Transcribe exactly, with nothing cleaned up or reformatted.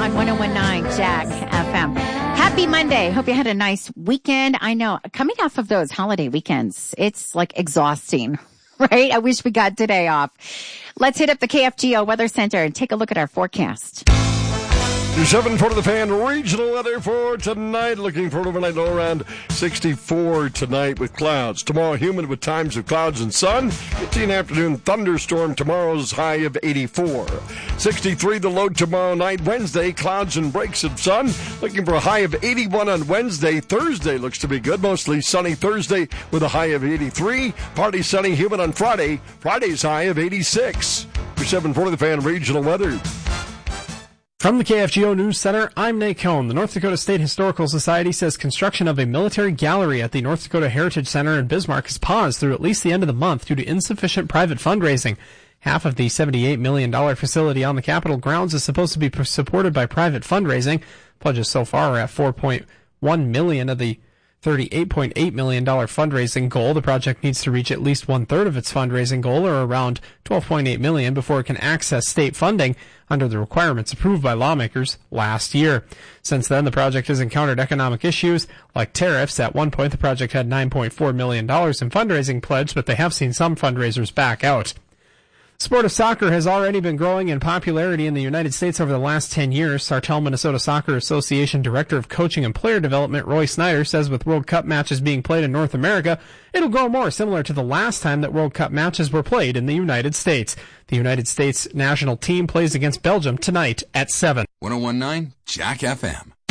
on one oh one point nine Jack F M. Happy Monday. Hope you had a nice weekend. I know, coming off of those holiday weekends, it's like exhausting, right? I wish we got today off. Let's hit up the K F G O Weather Center and take a look at our forecast. seven for the fan regional weather for tonight. Looking for an overnight low around sixty-four tonight with clouds. Tomorrow humid with times of clouds and sun. fifteen afternoon thunderstorm. Tomorrow's high of eighty-four. sixty-three the low tomorrow night. Wednesday clouds and breaks of sun. Looking for a high of eighty-one on Wednesday. Thursday looks to be good. Mostly sunny Thursday with a high of eighty-three. Partly sunny humid on Friday. Friday's high of eighty-six. For seven for the fan regional weather. From the K F G O News Center, I'm Nate Cohn. The North Dakota State Historical Society says construction of a military gallery at the North Dakota Heritage Center in Bismarck is paused through at least the end of the month due to insufficient private fundraising. Half of the seventy-eight million dollars facility on the Capitol grounds is supposed to be supported by private fundraising. Pledges so far are at four point one million dollars of the thirty-eight point eight million dollars fundraising goal. The project needs to reach at least one-third of its fundraising goal, or around twelve point eight million dollars, before it can access state funding under the requirements approved by lawmakers last year. Since then, the project has encountered economic issues like tariffs. At one point, the project had nine point four million dollars in fundraising pledged, but they have seen some fundraisers back out. Sport of soccer has already been growing in popularity in the United States over the last ten years. Sartell, Minnesota Soccer Association Director of Coaching and Player Development, Roy Snyder, says with World Cup matches being played in North America, it'll grow more similar to the last time that World Cup matches were played in the United States. The United States national team plays against Belgium tonight at seven. one oh one point nine Jack F M.